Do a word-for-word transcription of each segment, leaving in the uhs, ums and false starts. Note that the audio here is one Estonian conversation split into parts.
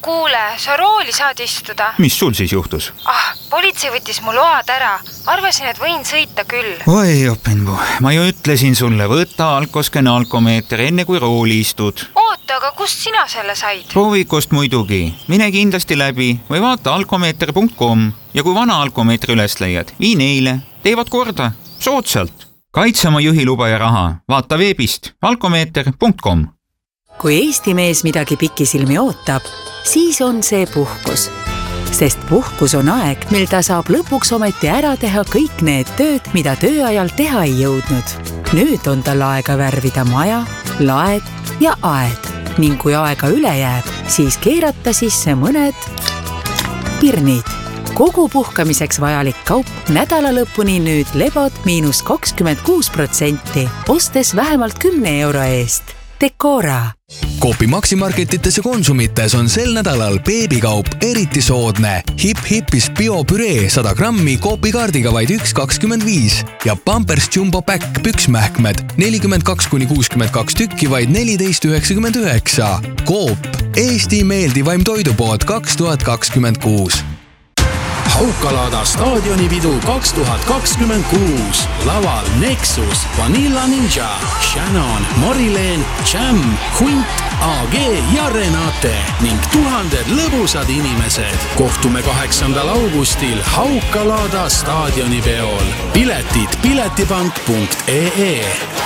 kuule, sa rooli saad istuda. Mis sul siis juhtus? Ah, politsei võttis mu load ära. Arvasin, et võin sõita küll. Oi, Openbu, ma ju ütlesin sulle, võta alkosken alkomeeter enne kui rooli istud. Oota, aga kust sina selle said? Proovikust muidugi. Mine kindlasti läbi või vaata alkomeeter punkt com ja kui vana alkomeetri üles leiad, vii neile. Teevad korda. Soodsalt. Kaitse oma juhiluba ja raha. Vaata veebist alkomeeter punkt com. Kui Eesti mees midagi pikisilmi ootab, siis on see puhkus. Sest puhkus on aeg, mil ta saab lõpuks ometi ära teha kõik need tööd, mida tööajal teha ei jõudnud. Nüüd on tal aega värvida maja, laed ja aed. Ning kui aega üle jääb, siis keerata sisse mõned pirnid. Kogu puhkamiseks vajalik kaup nädala lõpuni nüüd lebod miinus kakskümmend kuus protsenti, ostes vähemalt kümne euro eest. Decora. Coopi Maximarketites ja Konsumites on sel nädalal beebikaup eriti soodne. Hip-Hipis biopüree sada grammi Coopi kaardiga vaid üks kakskümmend viis ja Pampers Jumbo Pack püksmähkmed nelikümmend kaks kuni kuuskümmend kaks tükki vaid neliteist üheksakümmend üheksa. Coop, Eesti meeldivaim toidupood kaks tuhat kakskümmend kuus. Haukalaada staadionipidu kaks tuhat kakskümmend kuus. Laval Nexus, Vanilla Ninja, Shannon, Marilyn, Jam, Hunt, A G ja Renate ning tuhanded lõbusad inimesed. Kohtume kaheksandal augustil Haukalaada staadionipeol. Piletid piletipank punkt ee.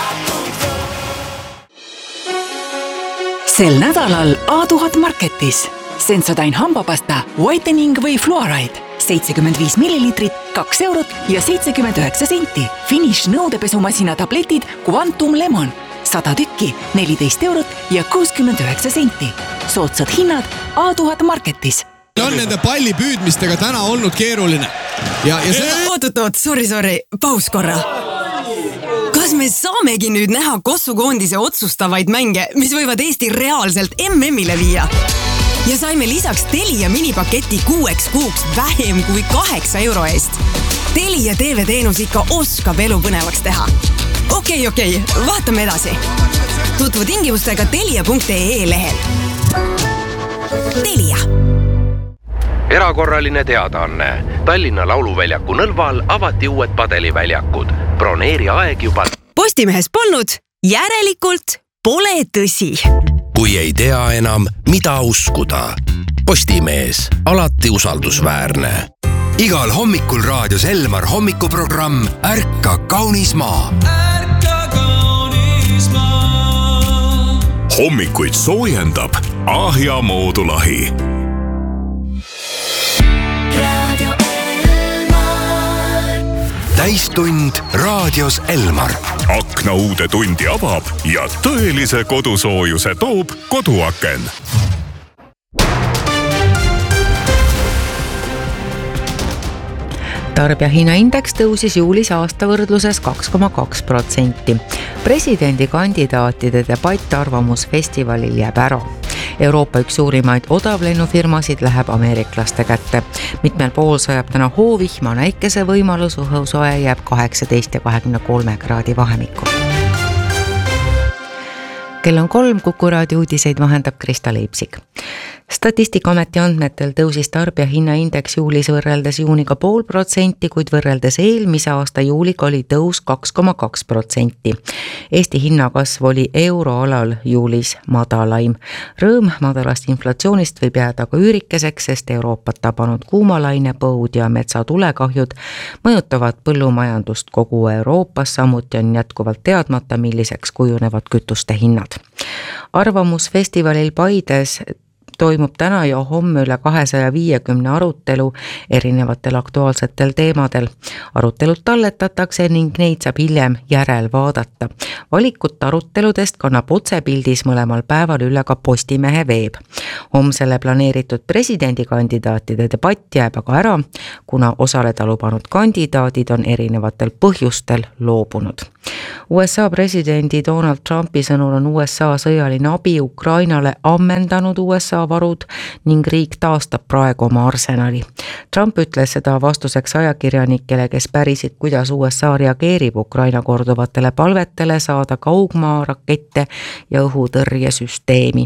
Sel nädalal A tuhat Marketis. Sensodyne hambapasta, whitening või fluoride. seitsekümmend viis milliliitrit, kaks eurot ja seitsekümmend üheksa senti. Finish nõudepesumasina tabletid Quantum Lemon. sada tükki, neliteist eurot ja kuuskümmend üheksa senti. Soodsad hinnad A tuhat Marketis. On nende palli püüdmistega täna olnud keeruline. Ja, ja see... Oot, oot, oot, sorry, sorry, paus korra. Kas me saamegi nüüd näha kossukoondise otsustavaid mänge, mis võivad Eesti reaalselt M M-ile viia? Ja saime lisaks Telia minipaketi kuueks kuuks vähem kui kaheksa euro eest. Telia T V-teenus ikka oskab elu põnevaks teha. Okei, okei, vaatame edasi. Tutvu tingimustega telia punkt ee lehel. Telia. Erakorraline teadaanne. Tallinna Lauluväljaku Nõlval avati uued padeliväljakud. Broneeri aeg juba. Postimehes polnud, järelikult pole tõsi. Kui ei tea enam, mida uskuda. Postimees, alati usaldusväärne. Igal hommikul raadios Elmar hommikuprogramm Ärka kaunis maa. Ärka kaunis maa. Hommikuid soojendab Ahja moodulahi. Radio Elmar. Täistund raadios Elmar. Akna uude tundi avab ja tõelise kodusoojuse toob koduaken. Tarbijahinnaindeks tõusis juulis aastavõrdluses kaks koma kaks protsenti. Presidendikandidaatide debatt arvamusfestivalil jääb ära. Euroopa üks suurimaid odavlennufirmasid läheb ameeriklaste kätte. Mitmel pool sajab täna hoovihma, näikese võimalus õhusoe jääb kaheksateist ja kahekümne kolme kraadi vahemikku. Kell on kolm, Kuku raadio uudiseid vahendab Krista Leipsik. Statistikaameti andmetel tõusis tarbijahinnaindeks juulis võrreldes juuniga pool protsenti, kuid võrreldes eelmise aasta juuliga oli tõus kaks koma kaks protsenti. Eesti hinnakasv oli euroalal juulis madalaim. Rõõm madalast inflatsioonist võib jääda ka üürikeseks, sest Euroopat tabanud kuumalaine, põud ja metsatulekahjud mõjutavad põllumajandust kogu Euroopas, samuti on jätkuvalt teadmata, milliseks kujunevad kütuste hinnad. Arvamusfestivalil Paides toimub täna ja homme üle kahesaja viiekümne arutelu erinevatel aktuaalsetel teemadel. Arutelud talletatakse ning neid saab hiljem järel vaadata. Valikut aruteludest kannab otsepildis mõlemal päeval üle ka Postimehe veeb. Homsele planeeritud presidendikandidaatide debatt jääb aga ära, kuna osaleda lubanud kandidaadid on erinevatel põhjustel loobunud. U S A presidendi Donald Trumpi sõnul on U S A sõjaline abi Ukrainale ammendanud U S A varud ning riik taastab praegu oma arsenali. Trump ütles seda vastuseks ajakirjanikele, kes pärisid, kuidas U S A reageerib Ukraina korduvatele palvetele saada kaugmaa rakette ja õhutõrjesüsteemi.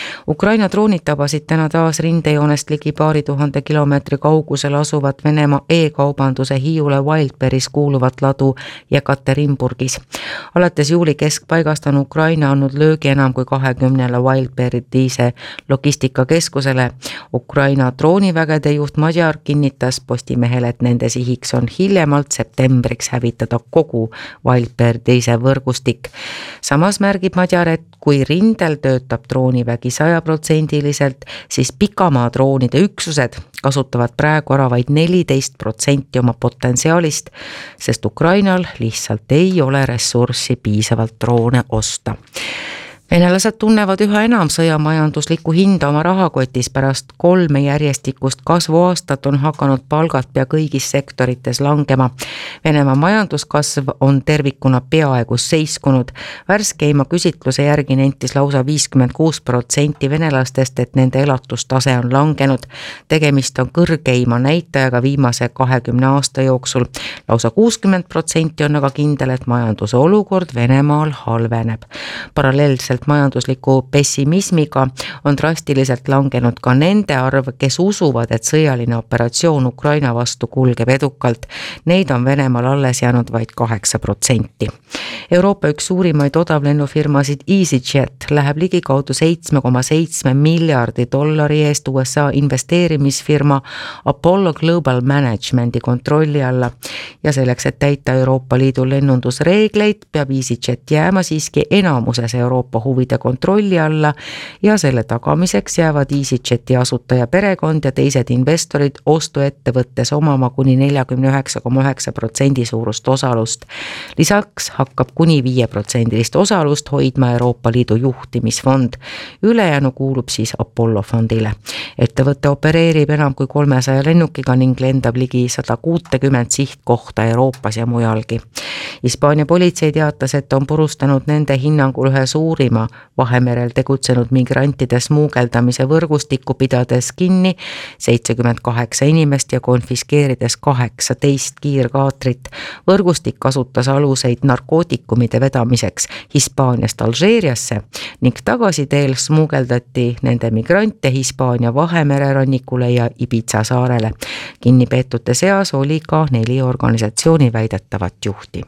Ukraina droonid tabasid täna taas rindejoonest ligi paari tuhande kilomeetri kaugusel asuvat Venemaa e-kaubanduse Hiiule Wildberries kuuluvat ladu Jekaterinburgis. Alates juuli keskpaigast on Ukraina andnud löögi enam kui kahekümnele Wildberriese logistikakeskusele. Ukraina droonivägede juht Madjar kinnitas Postimehele, et nende sihiks on hiljemalt septembriks hävitada kogu Wildberriese võrgustik. Samas märgib Madjar, et kui rindel töötab droonivägi sajaprotsendiliselt, siis pikamaa droonide üksused kasutavad praegu ära vaid neliteist protsenti oma potentsiaalist, sest Ukrainal lihtsalt ei ole ressurssi piisavalt droone osta. Venelased tunnevad üha enam sõjamajanduslikku hinda oma rahakotis. Pärast kolme järjestikust kasvuaastat on hakanud palgad pea kõigis sektorites langema. Venemaa majanduskasv on tervikuna peaaegu seiskunud. Värskeima küsitluse järgi nentis lausa viiskümmend kuus protsenti venelastest, et nende elatustase on langenud. Tegemist on kõrgeima näitajaga viimase kahekümne aasta jooksul. Lausa kuuskümmend protsenti on aga kindel, et majanduse olukord Venemaal halveneb. Paralleelselt majandusliku pessimismiga on drastiliselt langenud ka nende arv, kes usuvad, et sõjaline operatsioon Ukraina vastu kulgeb edukalt. Neid on Venemaal alles jäänud vaid kaheksa protsenti. Euroopa üks suurimaid odavlennufirmasid EasyJet läheb ligikaudu seitse koma seitse miljardi dollari eest U S A investeerimisfirma Apollo Global Managementi kontrolli alla. Ja selleks, et täita Euroopa Liidu lennundusreegleid, peab EasyJet jääma siiski enamuses Euroopa huvide kontrolli alla ja selle tagamiseks jäävad EasyJeti asutaja perekond ja teised investorid ostuettevõttes omama kuni nelikümmend üheksa koma üheksa protsendi suurust osalust. Lisaks hakkab kuni viie protsendilist osalust hoidma Euroopa Liidu juhtimisfond. Ülejäänu kuulub siis Apollo fondile. Ettevõte opereerib enam kui kolmesaja lennukiga ning lendab ligi sada kuuskümmend sihtkohta Euroopas ja mujalgi. Hispaania politsei teatas, et on purustanud nende hinnangul ühe suurima Vahemerel tegutsenud migrantide smuugeldamise võrgustikku, pidades kinni seitsekümmend kaheksa inimest ja konfiskeerides kaheksateist kiirkaatrit. Võrgustik kasutas aluseid narkootikumide vedamiseks Hispaaniast Alžeeriasse ning tagasiteel smuugeldati nende migrante Hispaania Vahemere rannikule ja Ibiza saarele. Kinnipeetute seas oli ka neli organisatsiooni väidetavat juhti.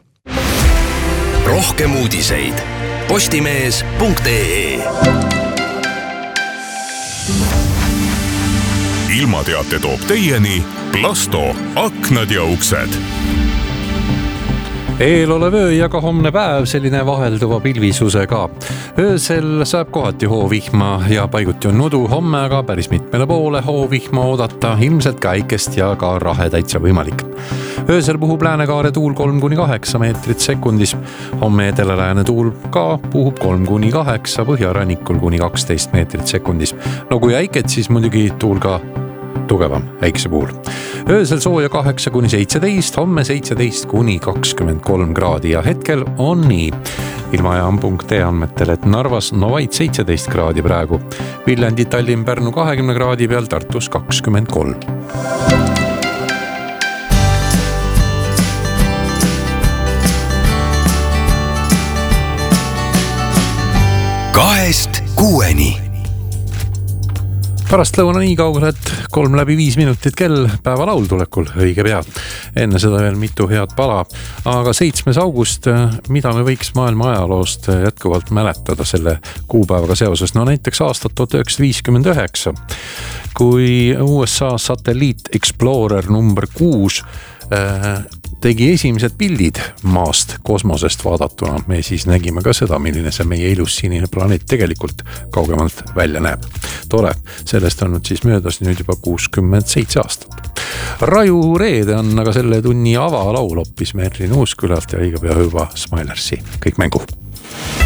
Rohkem uudiseid postimees punkt ee. Ilmateate toob teieni Plasto aknad ja uksed. Eelolev öö ja ka homne päev selline vahelduva pilvisusega. Öösel saab kohati hoovihma ja paiguti on nudu, homme aga päris mitmele poole hoovihma oodata, ilmselt ka äikest ja ka rahe täitsa võimalik. Öösel puhub läänekaare tuul kolm kuni kaheksa meetrit sekundis, homme edelalääne tuul ka puhub kolm kuni kaheksa, põhjarannikul kuni kaksteist meetrit sekundis. No kui äiket, siis muidugi tuul ka tugevam äikse puhul. Öösel sooja kaheksa kuni seitseteist, homme seitseteist kuni kakskümmend kolm kraadi ja hetkel on nii. Ilmajaam punkt ee andmetel, et Narvas no vaid seitseteist kraadi praegu. Viljandi, Tallinn, Pärnu kahekümne kraadi peal, Tartus kakskümmend kolm. Kahest kuueni. Pärast lõuna nii kaugel, et kolm läbi viis minutit kell päeva laul tulekul õige pea. Enne seda veel mitu head pala. Aga seitsmes august, mida me võiks maailma ajaloost jätkuvalt mäletada selle kuupäevaga seoses? No näiteks aastat tuhat üheksasada viiskümmend üheksa, kui U S A satelliit Explorer number kuus tegi esimesed pildid maast kosmosest vaadatuna. Me siis nägime ka seda, milline see meie ilus sinine planeet tegelikult kaugemalt välja näeb. Tore, sellest on nüüd siis möödas nüüd juba kuuskümmend seitse aastat. Raju reede on aga selle tunni avalaul hoppis Merlin Uuskülalt ja õige pea juba Smilersi kõik mängu.